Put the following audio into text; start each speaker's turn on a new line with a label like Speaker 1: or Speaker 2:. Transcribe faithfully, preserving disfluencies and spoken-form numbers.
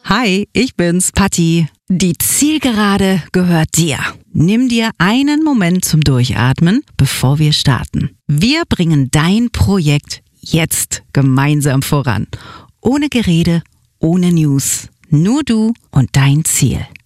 Speaker 1: Hi, ich bin's, Patti. Die Zielgerade gehört dir. Nimm dir einen Moment zum Durchatmen, bevor wir starten. Wir bringen dein Projekt jetzt gemeinsam voran. Ohne Gerede, ohne News. Nur du und dein Ziel.